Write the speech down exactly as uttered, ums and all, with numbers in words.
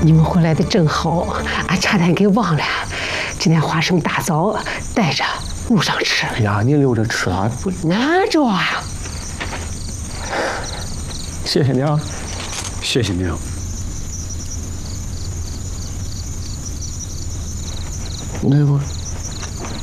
你们回来的正好，俺差点给忘了。今天花生大枣带着路上吃。 哎呀，你留着吃啊，不拿着啊！ 谢谢你啊，谢谢你啊。那我。